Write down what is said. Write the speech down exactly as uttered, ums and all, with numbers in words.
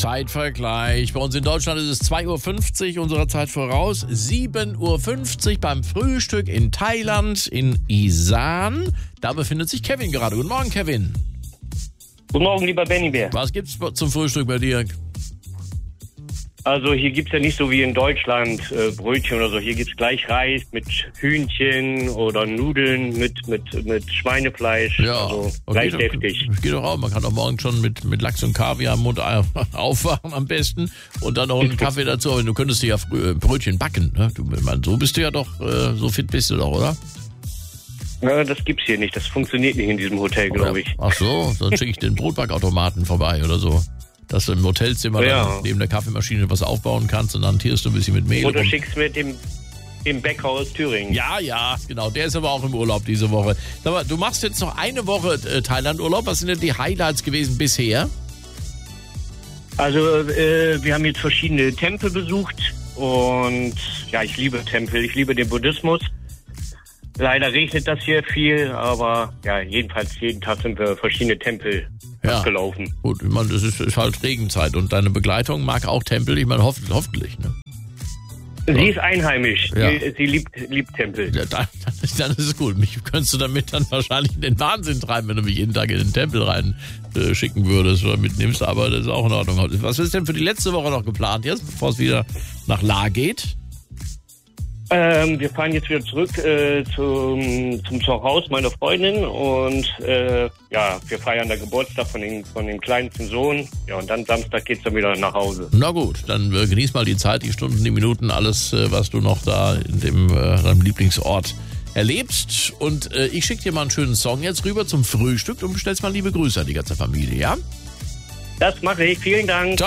Zeitvergleich. Bei uns in Deutschland ist es zwei Uhr fünfzig unserer Zeit voraus. sieben Uhr fünfzig beim Frühstück in Thailand, in Isan. Da befindet sich Kevin gerade. Guten Morgen, Kevin. Guten Morgen, lieber Benny Bär. Was gibt's zum Frühstück bei dir? Also hier gibt's ja nicht so wie in Deutschland äh, Brötchen oder so. Hier gibt's gleich Reis mit Hühnchen oder Nudeln mit mit mit Schweinefleisch. Ja, also okay, gleich deftig. Das geht doch auch. Man kann doch morgen schon mit, mit Lachs und Kaviar im Mund aufwachen am besten und dann noch einen Kaffee dazu. Aber du könntest dir ja früh, Brötchen backen. Ne? Du, man, so bist du ja doch, äh, so fit bist du doch, oder? Ja, das gibt's hier nicht. Das funktioniert nicht in diesem Hotel, glaube ich. Ach so, dann schicke ich den Brotbackautomaten vorbei oder so. Dass du im Hotelzimmer Ja. dann neben der Kaffeemaschine was aufbauen kannst und dann tierst du ein bisschen mit Mehl. Oder rum. schickst mit dem, dem Bäcker aus Thüringen. Ja, ja, genau. Der ist aber auch im Urlaub diese Woche. Sag mal, du machst jetzt noch eine Woche äh, Thailand-Urlaub. Was sind denn die Highlights gewesen bisher? Also äh, wir haben jetzt verschiedene Tempel besucht und ja, ich liebe Tempel, ich liebe den Buddhismus. Leider regnet das hier viel, aber ja, jedenfalls jeden Tag sind wir verschiedene Tempel Ja. abgelaufen. Gut, ich meine, das ist, ist halt Regenzeit und deine Begleitung mag auch Tempel. Ich meine, hoff, hoffentlich, ne? Sie ist einheimisch, Ja. sie, sie liebt, liebt Tempel. Ja, dann, dann, ist, dann ist es gut. Mich könntest du damit dann wahrscheinlich in den Wahnsinn treiben, wenn du mich jeden Tag in den Tempel rein äh, schicken würdest oder mitnimmst, aber das ist auch in Ordnung. Was ist denn für die letzte Woche noch geplant jetzt, bevor es wieder nach La geht? Ähm, wir fahren jetzt wieder zurück äh, zum, zum Zuhause meiner Freundin und äh, ja, wir feiern den Geburtstag von dem, von dem kleinsten Sohn. Ja, und dann Samstag geht's dann wieder nach Hause. Na gut, dann äh, genieß mal die Zeit, die Stunden, die Minuten, alles, äh, was du noch da in dem äh, deinem Lieblingsort erlebst. Und äh, ich schicke dir mal einen schönen Song jetzt rüber zum Frühstück und bestellst mal liebe Grüße an die ganze Familie, ja? Das mache ich. Vielen Dank.